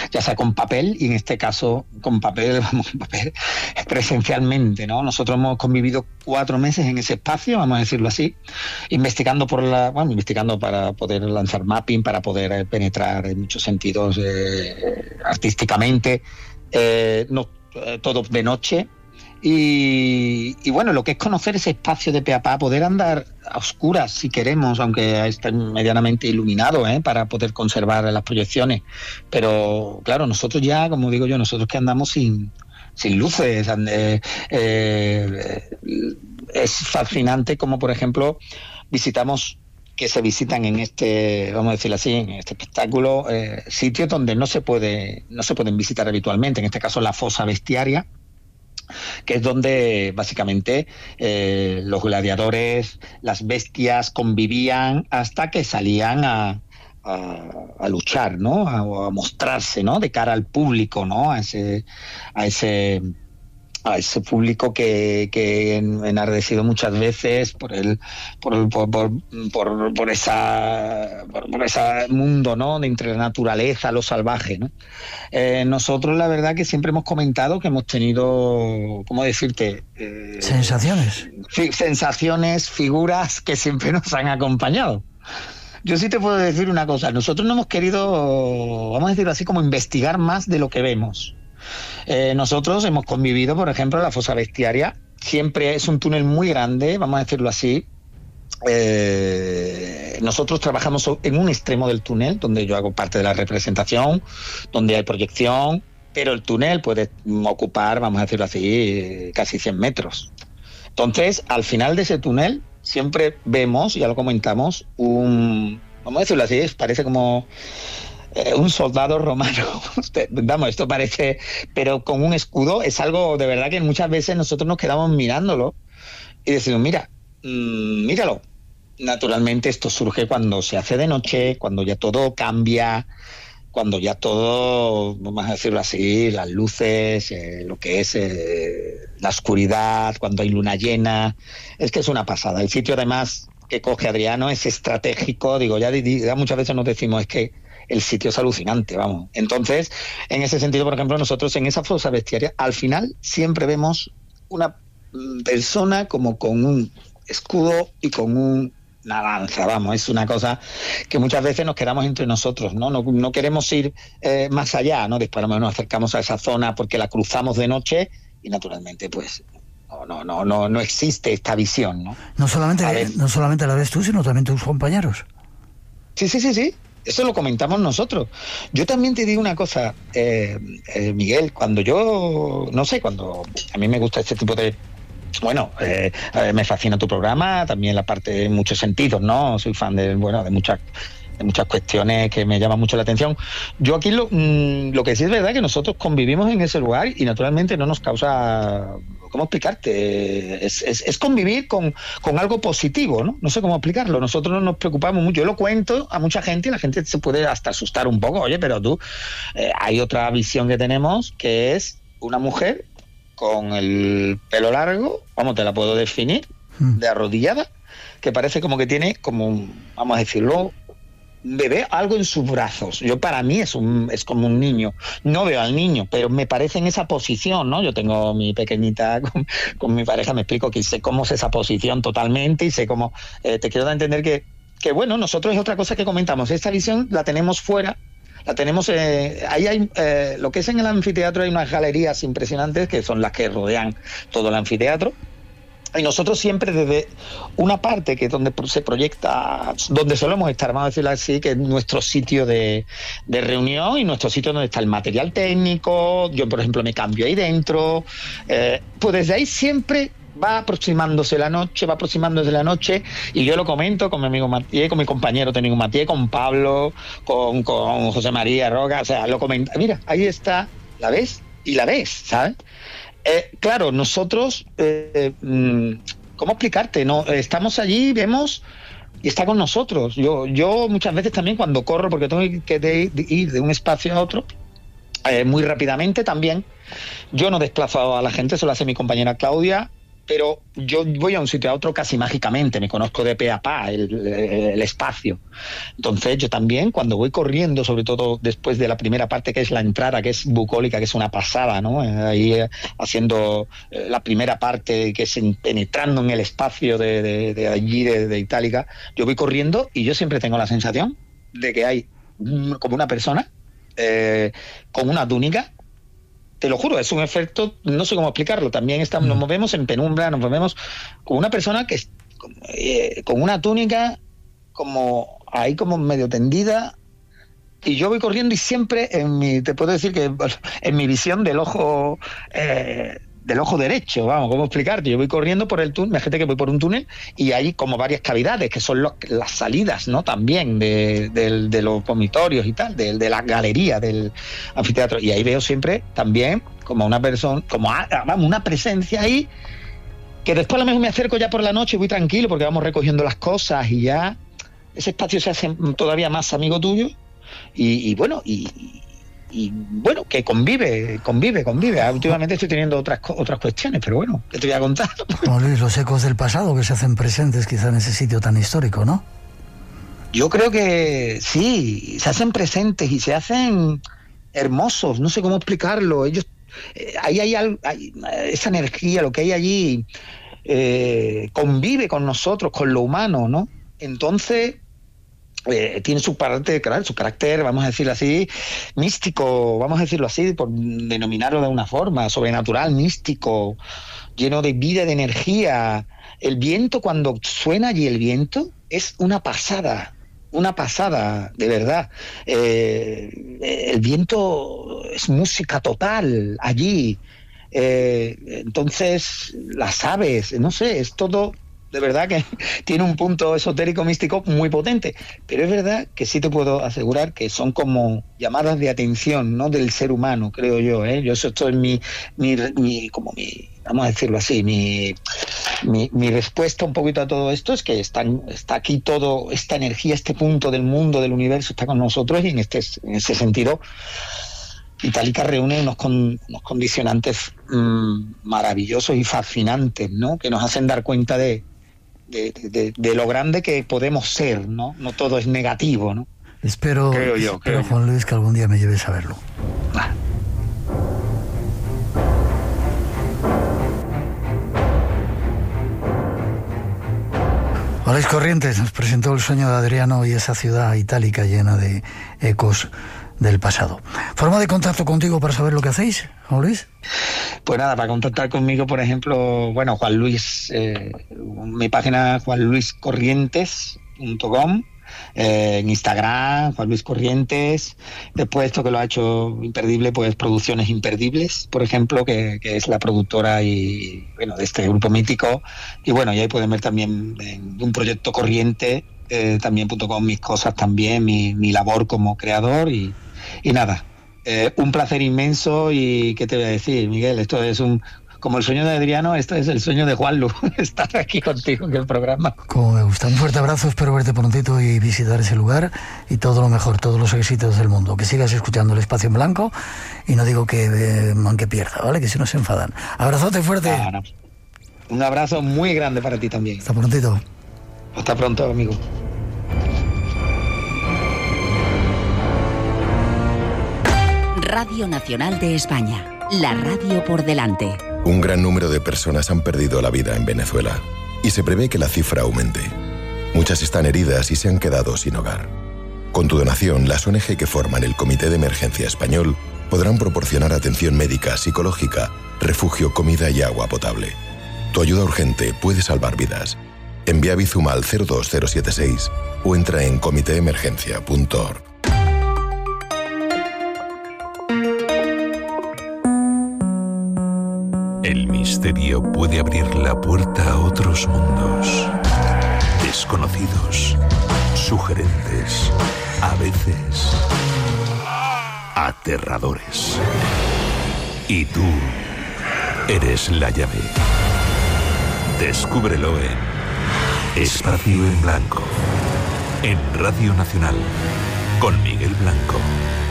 ya sea con papel, y en este caso con papel, vamos, con papel presencialmente, ¿no? Nosotros hemos convivido 4 meses en ese espacio, vamos a decirlo así, investigando investigando para poder lanzar mapping, para poder penetrar en muchos sentidos artísticamente, todo de noche. Y bueno, lo que es conocer ese espacio de pe a pa, poder andar a oscuras si queremos, aunque esté medianamente iluminado, para poder conservar las proyecciones. Pero claro, nosotros ya, como digo yo, nosotros que andamos sin luces, es fascinante como, por ejemplo, que se visitan en este, vamos a decirlo así, en este espectáculo, sitios donde no se pueden visitar habitualmente, en este caso la fosa bestiaria, que es donde básicamente los gladiadores, las bestias convivían hasta que salían a luchar, ¿no? A mostrarse, ¿no? De cara al público, ¿no? A ese público que enardecido muchas veces por ese mundo, ¿no? De entre la naturaleza, lo salvaje, ¿no? Nosotros la verdad que siempre hemos comentado que hemos tenido, ¿cómo decirte? Sensaciones, figuras que siempre nos han acompañado. Yo sí te puedo decir una cosa, nosotros no hemos querido, vamos a decirlo así, como investigar más de lo que vemos. Nosotros hemos convivido, por ejemplo, en la fosa bestiaria. Siempre es un túnel muy grande, vamos a decirlo así. Nosotros trabajamos en un extremo del túnel, donde yo hago parte de la representación, donde hay proyección, pero el túnel puede ocupar, vamos a decirlo así, casi 100 metros. Entonces, al final de ese túnel siempre vemos, ya lo comentamos, vamos a decirlo así, parece como un soldado romano. Vamos, esto parece, pero con un escudo. Es algo de verdad que muchas veces nosotros nos quedamos mirándolo y decimos, míralo. Naturalmente esto surge cuando se hace de noche, cuando ya todo cambia, cuando ya todo, vamos a decirlo así, las luces, lo que es la oscuridad, cuando hay luna llena. Es que es una pasada. El sitio además que coge Adriano es estratégico. Digo, ya muchas veces nos decimos, es que el sitio es alucinante, vamos. Entonces, en ese sentido, por ejemplo, nosotros en esa fosa bestiaria, al final siempre vemos una persona como con un escudo y con una lanza, vamos. Es una cosa que muchas veces nos quedamos entre nosotros, ¿no? No queremos ir más allá, ¿no? Después nos acercamos a esa zona porque la cruzamos de noche y naturalmente, pues, no existe esta visión, ¿no? No solamente la ves tú, sino también tus compañeros. Sí. Eso lo comentamos nosotros. Yo también te digo una cosa, Miguel, cuando a mí me gusta este tipo de... Bueno, me fascina tu programa, también la parte en muchos sentidos, ¿no? Soy fan de muchas cuestiones que me llaman mucho la atención. Yo aquí lo que sí es verdad que nosotros convivimos en ese lugar y naturalmente no nos causa... ¿Cómo explicarte? Es convivir con algo positivo, ¿no? No sé cómo explicarlo. Nosotros no nos preocupamos mucho. Yo lo cuento a mucha gente y la gente se puede hasta asustar un poco. Oye, pero tú, hay otra visión que tenemos, que es una mujer con el pelo largo, vamos, te la puedo definir, de arrodillada, que parece como que tiene vamos a decirlo, un bebé, algo en sus brazos. Para mí es como un niño. No veo al niño, pero me parece en esa posición, ¿no? Yo tengo mi pequeñita con mi pareja, me explico que sé cómo es esa posición totalmente y sé cómo... te quiero dar a entender que bueno, nosotros es otra cosa que comentamos. Esta visión la tenemos fuera, la tenemos... ahí hay... lo que es en el anfiteatro hay unas galerías impresionantes que son las que rodean todo el anfiteatro. Y nosotros siempre desde una parte que es donde se proyecta, donde solemos estar, vamos a decirlo así, que es nuestro sitio de reunión y nuestro sitio donde está el material técnico. Yo, por ejemplo, me cambio ahí dentro. Pues desde ahí siempre va aproximándose la noche y yo lo comento con mi amigo Matías, con mi compañero técnico Matías, con Pablo, con José María Roca, o sea, lo comenta. Mira, ahí está, ¿la ves? Y la ves, ¿sabes? Claro, nosotros, ¿cómo explicarte? No, estamos allí, vemos y está con nosotros. Yo muchas veces también cuando corro, porque tengo que ir de un espacio a otro, muy rápidamente también, yo no desplazo a la gente, eso lo hace mi compañera Claudia. pero yo voy a un sitio a otro casi mágicamente, me conozco de pe a pa el espacio. Entonces yo también, cuando voy corriendo, sobre todo después de la primera parte, que es la entrada, que es bucólica, que es una pasada, ¿no? Ahí haciendo la primera parte, que es penetrando en el espacio de allí, de Itálica, yo voy corriendo y yo siempre tengo la sensación de que hay como una persona con una túnica. Te lo juro, es un efecto, no sé cómo explicarlo. También nos movemos en penumbra, nos movemos con una persona que es con una túnica como ahí como medio tendida, y yo voy corriendo y siempre te puedo decir que en mi visión del ojo derecho, vamos, ¿cómo explicarte? Yo voy corriendo por el túnel, me gente que voy por un túnel y hay como varias cavidades que son las salidas, ¿no? También de los vomitorios y tal, de la galería del anfiteatro, y ahí veo siempre también como una persona, vamos, una presencia ahí, que después a lo mejor me acerco ya por la noche y voy tranquilo porque vamos recogiendo las cosas y ya ese espacio se hace todavía más amigo tuyo y bueno, que convive. Últimamente estoy teniendo otras cuestiones, pero bueno, ¿qué te voy a contar? Bueno, Luis, los ecos del pasado que se hacen presentes quizá en ese sitio tan histórico, ¿no? Yo creo que sí, se hacen presentes y se hacen hermosos, no sé cómo explicarlo. Ellos, ahí hay esa energía, lo que hay allí, convive con nosotros, con lo humano, ¿no? Entonces tiene su parte, claro, su carácter, vamos a decirlo así, místico, vamos a decirlo así, por denominarlo de una forma, sobrenatural, místico, lleno de vida, de energía. El viento, cuando suena allí el viento, es una pasada, de verdad. El viento es música total allí. Entonces, las aves, no sé, es todo. De verdad que tiene un punto esotérico místico muy potente, pero es verdad que sí te puedo asegurar que son como llamadas de atención, ¿no? Del ser humano, creo yo, ¿eh? Yo esto es mi vamos a decirlo así, mi respuesta un poquito a todo esto es que está aquí todo, esta energía, este punto del mundo, del universo está con nosotros, y en ese sentido Itálica reúne unos condicionantes maravillosos y fascinantes, ¿no? Que nos hacen dar cuenta de lo grande que podemos ser, ¿no? No todo es negativo, ¿no? Espero, Juan Luis, que algún día me lleves a verlo. Luis Corrientes nos presentó el sueño de Adriano y esa ciudad itálica llena de ecos del pasado. ¿Forma de contacto contigo para saber lo que hacéis, Juan Luis? Pues nada, para contactar conmigo, por ejemplo, bueno, Juan Luis, mi página juanluiscorrientes.com, en Instagram, Juan Luis Corrientes. Después, esto que lo ha hecho imperdible, pues Producciones Imperdibles, por ejemplo, que es la productora y bueno, de este grupo mítico. Y bueno, y ahí pueden ver también en un proyecto Corriente, también.com, mis cosas también, mi labor como creador y nada. Un placer inmenso, y ¿qué te voy a decir, Miguel? Esto es como el sueño de Adriano, esto es el sueño de Juanlu, estar aquí contigo en el programa. Como me gusta. Un fuerte abrazo, espero verte prontito y visitar ese lugar, y todo lo mejor, todos los éxitos del mundo. Que sigas escuchando El Espacio en Blanco, y no digo que pierda, ¿vale? Que si no se enfadan. Abrazote fuerte. No. Un abrazo muy grande para ti también. Hasta prontito. Hasta pronto, amigo. Radio Nacional de España, la radio por delante. Un gran número de personas han perdido la vida en Venezuela y se prevé que la cifra aumente. Muchas están heridas y se han quedado sin hogar. Con tu donación, las ONG que forman el Comité de Emergencia Español podrán proporcionar atención médica, psicológica, refugio, comida y agua potable. Tu ayuda urgente puede salvar vidas. Envía Bizum al 02076 o entra en comiteemergencia.org. El misterio puede abrir la puerta a otros mundos, desconocidos, sugerentes, a veces aterradores. Y tú eres la llave. Descúbrelo en Espacio en Blanco, en Radio Nacional, con Miguel Blanco.